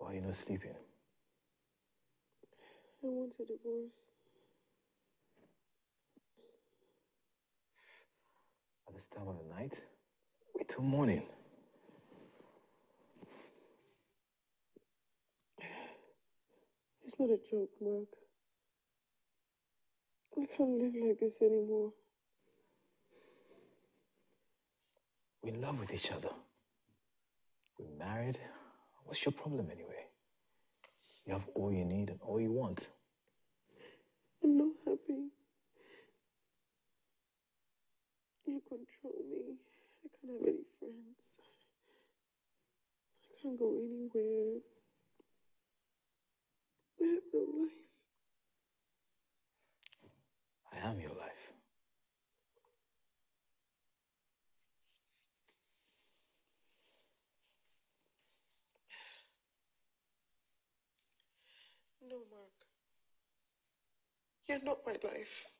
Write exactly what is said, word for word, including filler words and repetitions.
Why are you not sleeping? I want a divorce. At this time of the night? Wait till morning. It's not a joke, Mark. I can't live like this anymore. We're in love with each other. We're married. What's your problem anyway? You have all you need and all you want. I'm not happy. You control me. I can't have any friends. I can't go anywhere. I have no life. I am your life. No, Mark. You're not my life.